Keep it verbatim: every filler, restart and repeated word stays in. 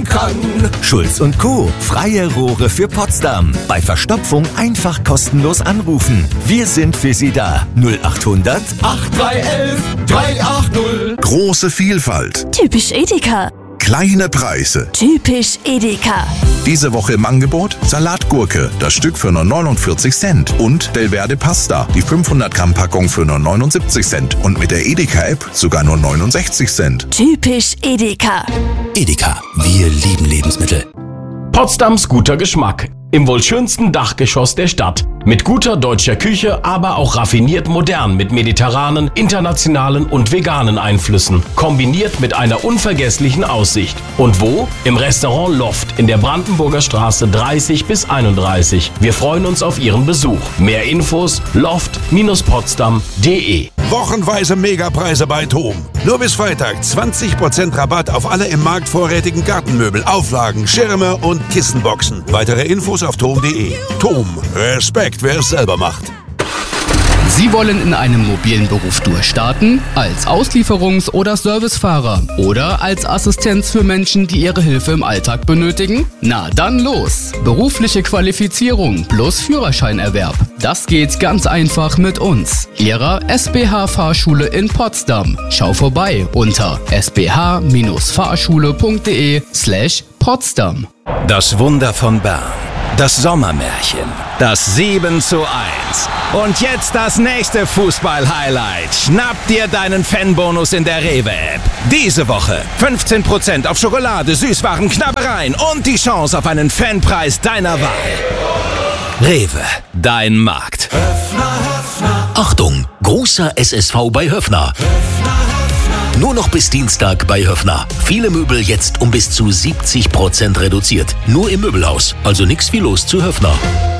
kann. Schulz und Co. Freie Rohre für Potsdam. Bei Verstopfung einfach kostenlos anrufen. Wir sind für Sie da. null achthundert acht drei eins drei acht null. Große Vielfalt. Typisch Edeka. Kleine Preise. Typisch Edeka. Diese Woche im Angebot Salatgurke, das Stück für nur neunundvierzig Cent. Und Delverde Pasta, die fünfhundert Gramm Packung für nur neunundsiebzig Cent. Und mit der Edeka-App sogar nur neunundsechzig Cent. Typisch Edeka. Edeka, wir lieben Lebensmittel. Potsdams guter Geschmack. Im wohl schönsten Dachgeschoss der Stadt. Mit guter deutscher Küche, aber auch raffiniert modern mit mediterranen, internationalen und veganen Einflüssen. Kombiniert mit einer unvergesslichen Aussicht. Und wo? Im Restaurant Loft in der Brandenburger Straße dreißig bis einunddreißig. Wir freuen uns auf Ihren Besuch. Mehr Infos loft potsdam punkt de. Wochenweise Megapreise bei TOM. Nur bis Freitag zwanzig Prozent Rabatt auf alle im Markt vorrätigen Gartenmöbel, Auflagen, Schirme und Kissenboxen. Weitere Infos auf tom punkt de. TOM. Respekt, wer es selber macht. Sie wollen in einem mobilen Beruf durchstarten? Als Auslieferungs- oder Servicefahrer? Oder als Assistenz für Menschen, die ihre Hilfe im Alltag benötigen? Na dann los! Berufliche Qualifizierung plus Führerscheinerwerb. Das geht ganz einfach mit uns, Ihrer S B H-Fahrschule in Potsdam. Schau vorbei unter s b h fahrschule punkt de slash Potsdam. Das Wunder von Bern. Das Sommermärchen. Das sieben zu eins. Und jetzt das nächste Fußball-Highlight. Schnapp dir deinen Fanbonus in der Rewe-App. Diese Woche fünfzehn Prozent auf Schokolade, Süßwaren, Knabbereien und die Chance auf einen Fanpreis deiner Wahl. Rewe, dein Markt. Achtung, großer S S V bei Höffner. Nur noch bis Dienstag bei Höffner. Viele Möbel jetzt um bis zu siebzig Prozent reduziert. Nur im Möbelhaus. Also nix wie los zu Höffner.